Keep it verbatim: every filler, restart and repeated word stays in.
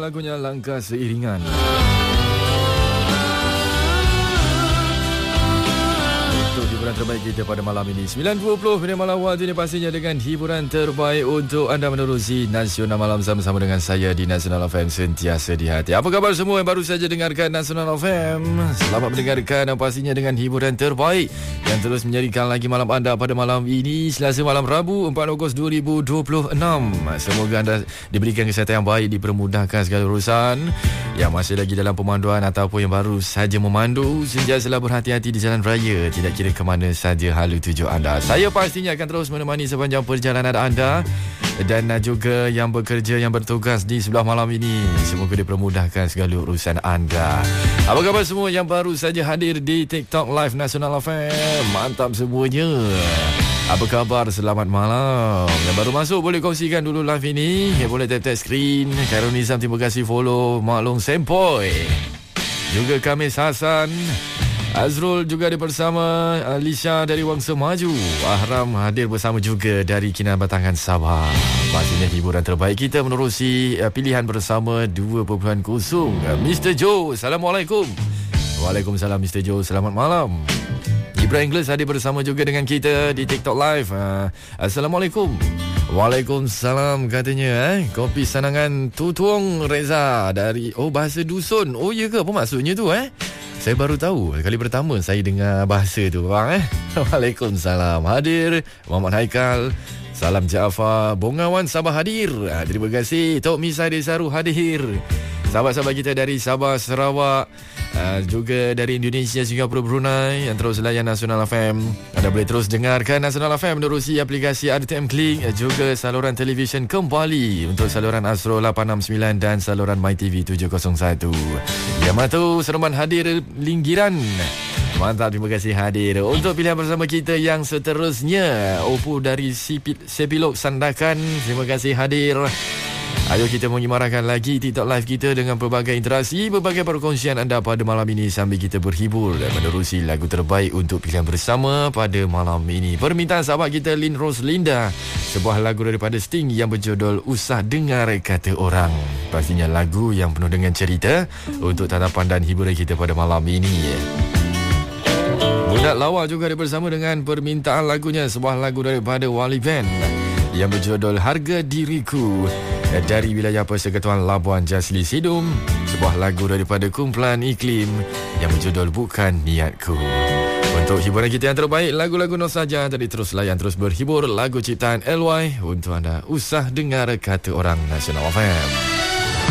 lagunya Langkah Seiringan. Hiburan terbaik kita pada malam ini sembilan dua puluh pada malam waktu ini, pastinya dengan hiburan terbaik untuk anda menerusi Nasional Malam sama-sama dengan saya di Nasional F M, sentiasa di hati. Apa khabar semua yang baru saja dengarkan Nasional F M? Selamat mendengarkan dan pastinya dengan hiburan terbaik yang terus menjadikan lagi malam anda pada malam ini, Selasa malam Rabu empat Ogos dua ribu dua puluh enam. Semoga anda diberikan kesihatan yang baik, dipermudahkan segala urusan, yang masih lagi dalam pemanduan ataupun yang baru saja memandu, sentiasalah berhati-hati di jalan raya, tidak kira ke mana saja halu tuju anda. Saya pastinya akan terus menemani sepanjang perjalanan anda, dan juga yang bekerja, yang bertugas di sebelah malam ini, semoga dipermudahkan segala urusan anda. Apa khabar semua yang baru saja hadir di TikTok Live Nasional F M? Mantap semuanya. Apa khabar? Selamat malam. Yang baru masuk boleh kongsikan dulu live ini, boleh tap-tap skrin. Khairul Nizam, terima kasih follow. Maklong Sempoy, juga Kamis Hasan, Azrul juga ada bersama, Alicia dari Wangsa Maju, Ahram hadir bersama juga dari Kinabatangan Sabah. Pastinya hiburan terbaik kita menerusi pilihan bersama dua perpuluhan kosong. Mister Joe, Assalamualaikum. Waalaikumsalam Mister Joe, selamat malam. Ibrahim Inglis hadir bersama juga dengan kita di TikTok Live. Assalamualaikum. Waalaikumsalam katanya eh kopi sanangan Tutuang Reza dari oh bahasa dusun. Oh ya ke, apa maksudnya tu eh? Saya baru tahu, kali pertama saya dengar bahasa tu bang eh. Waalaikumsalam. Hadir Muhammad Haikal, Salam Jaafar, Bongawan Sabah hadir. Ha, terima kasih. Tok Misai Desaru hadir. Sahabat-sahabat kita dari Sabah, Sarawak, uh, juga dari Indonesia, Singapura, Brunei yang terus layan Nasional F M. Anda boleh terus dengarkan Nasional F M menerusi aplikasi R T M Klik, juga saluran televisyen kembali untuk saluran Astro lapan enam sembilan dan saluran MyTV tujuh kosong satu. Yamato Sereman hadir Linggiran. Mantap, terima kasih hadir. Untuk pilihan bersama kita yang seterusnya, Oppo dari Sepilok Sandakan, terima kasih hadir. Ayo kita mengimarahkan lagi TikTok Live kita dengan pelbagai interaksi, berbagai perkongsian anda pada malam ini sambil kita berhibur dan menerusi lagu terbaik untuk pilihan bersama pada malam ini. Permintaan sahabat kita Lin Rose Linda, sebuah lagu daripada Sting yang berjudul Usah Dengar Kata Orang. Pastinya lagu yang penuh dengan cerita untuk tatapan dan hiburan kita pada malam ini. Budak Lawa juga ada bersama dengan permintaan lagunya, sebuah lagu daripada Wali Band yang berjudul Harga Diriku dari wilayah Persekutuan Labuan Jasli Sidum, sebuah lagu daripada kumpulan Iklim yang berjudul Bukan Niatku. Untuk hiburan kita yang terbaik, lagu-lagu nostalgia, jadi terus layan, terus berhibur. Lagu ciptaan L Y untuk anda, Usah Dengar Kata Orang, Nasional F M.